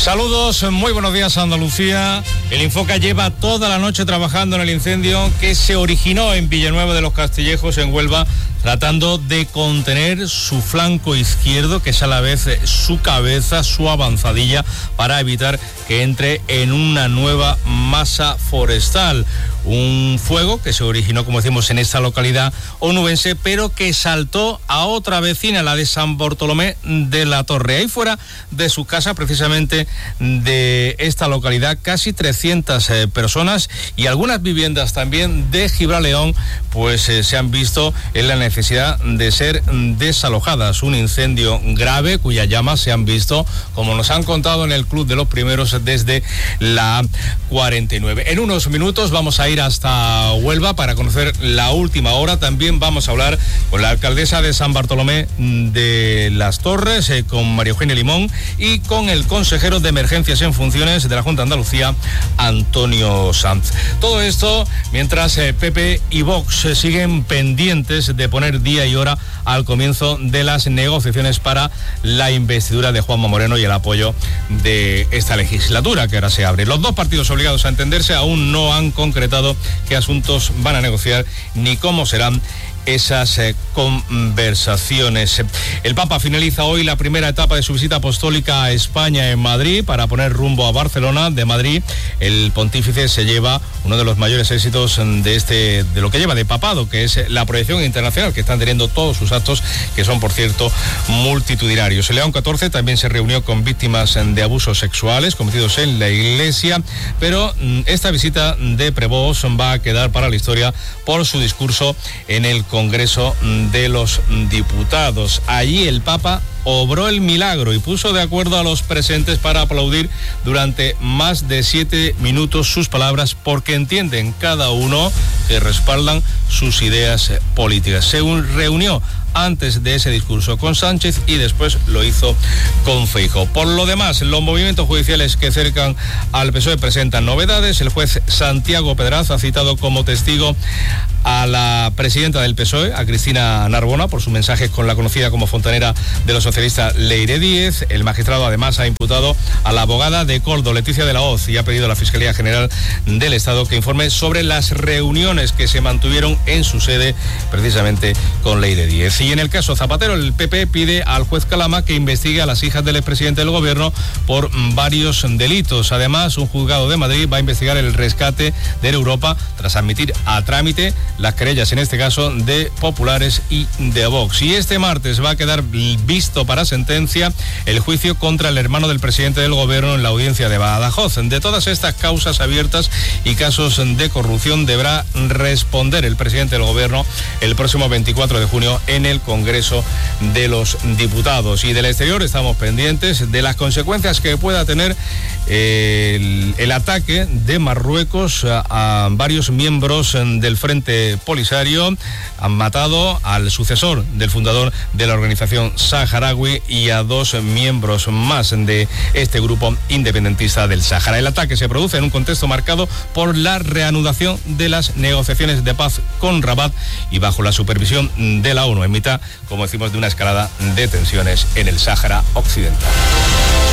Saludos, muy buenos días Andalucía. El Infoca lleva toda la noche trabajando en el incendio que se originó en Villanueva de los Castillejos, en Huelva, tratando de contener su flanco izquierdo, que es a la vez su cabeza, su avanzadilla, para evitar que entre en una nueva masa forestal. Un fuego que se originó, como decimos, en esta localidad onubense, pero que saltó a otra vecina, la de San Bartolomé de la Torre. Ahí fuera de su casa, precisamente de esta localidad, casi 300 personas y algunas viviendas también de Gibraleón, pues se han visto en la necesidad de ser desalojadas. Un incendio grave cuyas llamas se han visto, como nos han contado en el Club de los Primeros, desde la 49. En unos minutos vamos a ir hasta Huelva para conocer la última hora. También vamos a hablar con la alcaldesa de San Bartolomé de las Torres, con María Eugenia Limón, y con el consejero de Emergencias en Funciones de la Junta de Andalucía, Antonio Sanz. Todo esto mientras PP y Vox siguen pendientes de poner día y hora al comienzo de las negociaciones para la investidura de Juanma Moreno y el apoyo de esta legislatura que ahora se abre. Los dos partidos obligados a entenderse aún no han concretado qué asuntos van a negociar ni cómo serán esas conversaciones. El Papa finaliza hoy la primera etapa de su visita apostólica a España en Madrid para poner rumbo a Barcelona. De Madrid, el pontífice se lleva uno de los mayores éxitos de lo que lleva de papado, que es la proyección internacional que están teniendo todos sus actos, que son, por cierto, multitudinarios. El León XIV también se reunió con víctimas de abusos sexuales cometidos en la Iglesia, pero esta visita de Prevost va a quedar para la historia por su discurso en el Congreso de los Diputados. Allí el Papa obró el milagro y puso de acuerdo a los presentes para aplaudir durante más de 7 minutos sus palabras, porque entienden cada uno que respaldan sus ideas políticas. Se reunió antes de ese discurso con Sánchez y después lo hizo con Feijóo. Por lo demás, los movimientos judiciales que cercan al PSOE presentan novedades. El juez Santiago Pedraz ha citado como testigo a la presidenta del PSOE, a Cristina Narbona, por su mensaje con la conocida como fontanera de los socialistas Leire Díez. El magistrado además ha imputado a la abogada de Coldo, Leticia de la Hoz, y ha pedido a la Fiscalía General del Estado que informe sobre las reuniones que se mantuvieron en su sede precisamente con Leire Díez. Y en el caso Zapatero, el PP pide al juez Calama que investigue a las hijas del expresidente del gobierno por varios delitos. Además, un juzgado de Madrid va a investigar el rescate de Europa tras admitir a trámite las querellas, en este caso, de populares y de Vox. Y este martes va a quedar visto para sentencia el juicio contra el hermano del presidente del gobierno en la audiencia de Badajoz. De todas estas causas abiertas y casos de corrupción deberá responder el presidente del gobierno el próximo 24 de junio en el Congreso de los Diputados. Y del exterior estamos pendientes de las consecuencias que pueda tener el ataque de Marruecos a varios miembros del Frente Polisario. Han matado al sucesor del fundador de la organización saharaui y a 2 miembros más de este grupo independentista del Sáhara. El ataque se produce en un contexto marcado por la reanudación de las negociaciones de paz con Rabat y bajo la supervisión de la ONU, en mitad, como decimos, de una escalada de tensiones en el Sáhara Occidental.